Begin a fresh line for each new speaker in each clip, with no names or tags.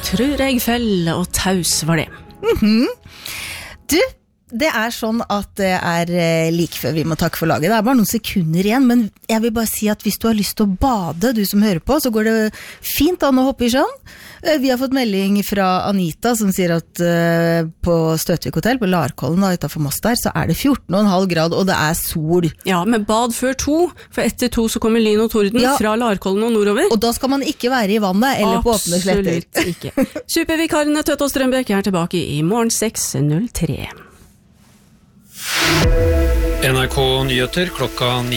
Tror jeg fell og taus var det.
Du, det sånn at det like før vi må takke for laget. Det bare noen sekunder igjen, men jeg vil bare si at hvis du har lyst til å bade, du som hører på, så går det fint an å hoppe I sjøen. Vi har fått melding fra Anita som sier at på Støtvik hotell, på Larkollen da, utenfor Moss der, så det 14,5 grad, og det sol.
Ja, men bad før 2, for etter 2 så kommer lyn og torden fra Larkollen og nordover.
Og da skal man ikke være I vannet eller på åpne sletter.
Absolutt ikke. Supervikarene Tøtt og Strømbekk tilbake I morgen 6.03.
NRK Nyheter klokka 9.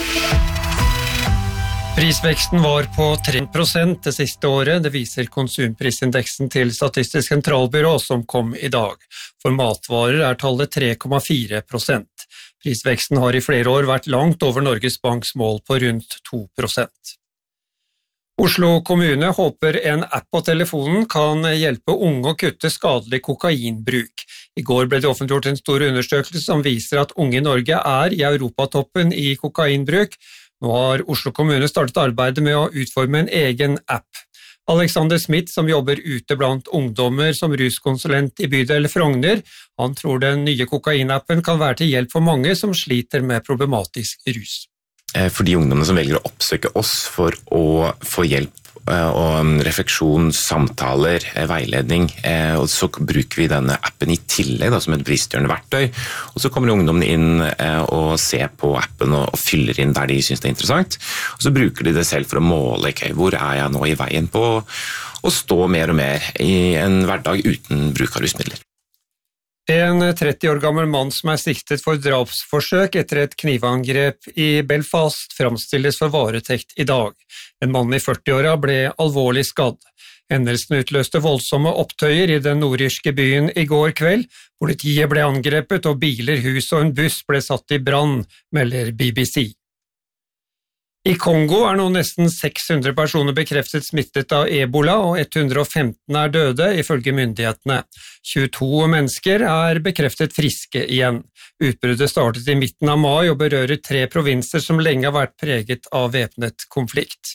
Prisveksten var på 3% det siste året, det viser konsumprisindeksen til Statistisk sentralbyrå som kom I dag. For matvarer tallet 3,4%. Prisveksten har I flere år vært langt over Norges Banks mål på rundt 2%. Oslo kommune håper en app på telefonen kan hjelpe unge å kutte skadelig kokainbruk. I går ble det offentliggjort en stor undersøkelse som viser at unge I Norge I Europatoppen I kokainbruk. Nå har Oslo kommune startet arbeidet med å utforme en egen app. Alexander Smith, som jobber ute blant ungdommer som ruskonsulent I bydel Frogner, han tror den nye kokainappen kan være til hjelp for mange som sliter med problematisk rus.
For de ungdommene som velger å oppsøke oss for å få hjelp og refleksjon, samtaler, veiledning, og så bruker vi denne appen I tillegg da, som et bevisstgjørende verktøy, og så kommer ungdommene inn og ser på appen og fyller inn der de synes det interessant, og så bruker de det selv for å måle, hvor jeg nå I veien på å stå mer og mer I en hverdag uten bruk av rusmidler.
En 30 år gammel mann som siktet for drapsforsøk etter et knivangrep I Belfast framstilles for varetekt I dag. En mann I 40-åra ble alvorlig skadd. Hendelsen utløste voldsomme opptøyer I den nordirske byen I går kveld. Politiet ble angrepet og biler, hus og en buss ble satt I brann, melder BBC. I Kongo nå nesten 600 personer bekreftet smittet av Ebola, og 115 døde, ifølge myndighetene. 22 mennesker bekreftet friske igjen. Utbruddet startet I midten av mai og berører 3 provinser som lenge har vært preget av væpnet konflikt.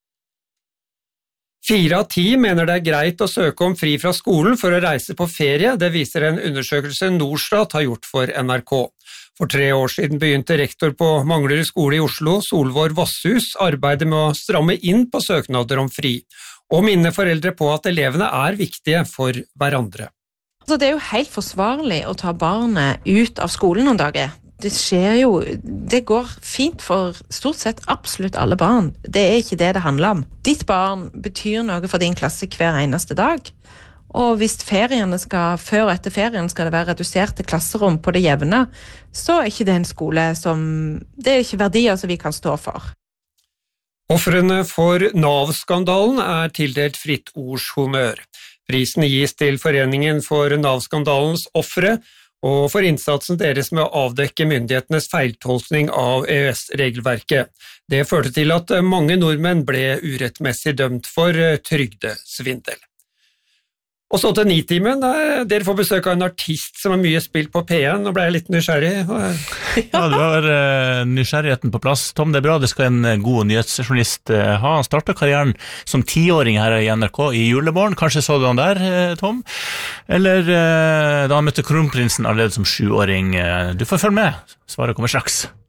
4 av 10 mener det greit å søke om fri fra skolen for å reise på ferie, det viser en undersøkelse Norstat har gjort for NRK. For 3 år siden begynte rektor på Manglerud skole I Oslo, Solvår Vasshus, arbeidet med å stramme inn på søknader om fri, og minne foreldre på at elevene viktige for hverandre.
Altså, det jo helt forsvarlig å ta barnet ut av skolen noen dager. Det går fint for stort sett absolutt alle barn. Det ikke det handler om. Ditt barn betyr noe for din klasse hver eneste dag. Og hvis feriene før og etter ferien skal det være reduserte klasserom på det jevne, så ikke det en skole det ikke verdier som vi kan stå for.
Ofrene for NAV-skandalen tildelt Fritt Ords honnør. Prisen gis til Foreningen for NAV-skandalens ofre, og for innsatsen deres med å avdekke myndighetenes feiltolkning av EØS-regelverket. Det førte til at mange nordmenn ble urettmessig dømt for trygdesvindel. Og så til 9-timen, dere får besøk av en artist som mye spilt på P1, og ble jeg litt nysgjerrig.
Ja, du har nysgjerrigheten på plass. Tom, det bra, det skal en god nyhetsjournalist ha. Han startet karrieren som 10-åring her I NRK I julemorgen. Kanskje så du han der, Tom? Eller da han møtte kronprinsen allerede som 7-åring. Du får følge med. Svaret kommer straks.